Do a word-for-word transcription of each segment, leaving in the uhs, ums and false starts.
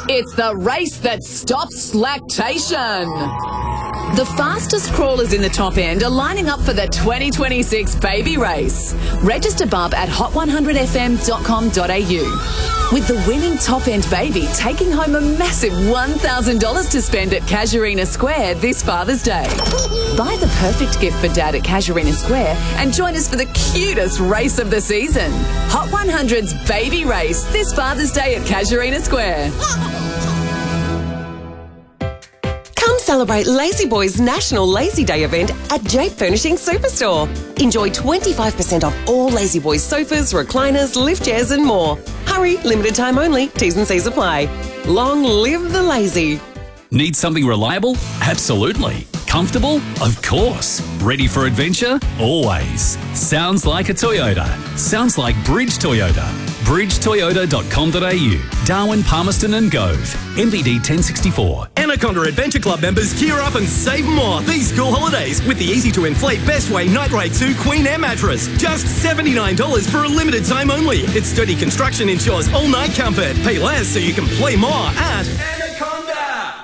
It's the race that stops lactation. The fastest crawlers in the top end are lining up for the twenty twenty-six baby race. Register bub at hot one hundred f m dot com dot a u. With the winning top end baby taking home a massive one thousand dollars to spend at Casuarina Square this Father's Day. Buy the perfect gift for Dad at Casuarina Square and join us for the cutest race of the season. Hot one hundred's baby race this Father's Day at Casuarina Square. Celebrate Lazy Boy's National Lazy Day event at Jape Furnishing Superstore. Enjoy twenty-five percent off all Lazy Boy sofas, recliners, lift chairs and more. Hurry, limited time only. T's and C's apply. Long live the lazy. Need something reliable? Absolutely. Comfortable? Of course. Ready for adventure? Always. Sounds like a Toyota. Sounds like Bridge Toyota. bridge toyota dot com dot a u. Darwin, Palmerston and Gove. M V D ten sixty-four. Anaconda Adventure Club members gear up and save more these school holidays with the easy-to-inflate Best Way Night Raid two Queen Air mattress. Just seventy-nine dollars for a limited time only. Its sturdy construction ensures all-night comfort. Pay less so you can play more at Anaconda.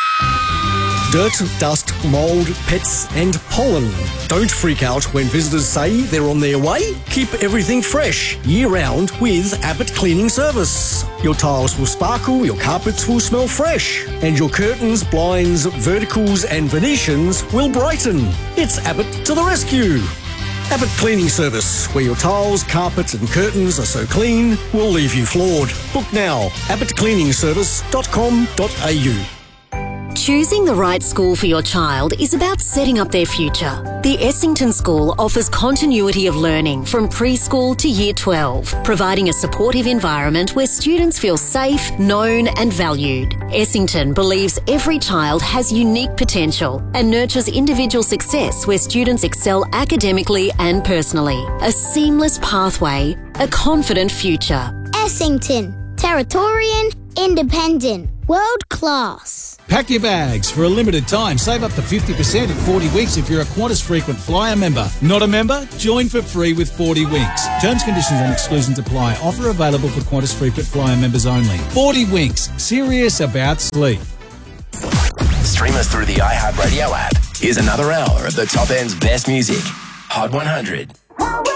Dirt, dust, mould, pets and pollen. Don't freak out when visitors say they're on their way. Keep everything fresh year-round with Abbott Cleaning Service. Your tiles will sparkle, your carpets will smell fresh, and your curtains, blinds, verticals and Venetians will brighten. It's Abbott to the rescue. Abbott Cleaning Service, where your tiles, carpets and curtains are so clean, we'll leave you floored. Book now, abbott cleaning service dot com dot a u. Choosing the right school for your child is about setting up their future. The Essington School offers continuity of learning from preschool to year twelve, providing a supportive environment where students feel safe, known and valued. Essington believes every child has unique potential and nurtures individual success where students excel academically and personally. A seamless pathway, a confident future. Essington, Territorian, independent, world class. Pack your bags. For a limited time, save up to fifty percent at forty winks if you're a Qantas Frequent Flyer member. Not a member? Join for free with forty winks. Terms, conditions and exclusions apply. Offer available for Qantas Frequent Flyer members only. forty winks. Serious about sleep. Stream us through the iHeartRadio app. Here's another hour of the top end's best music. Hot one hundred.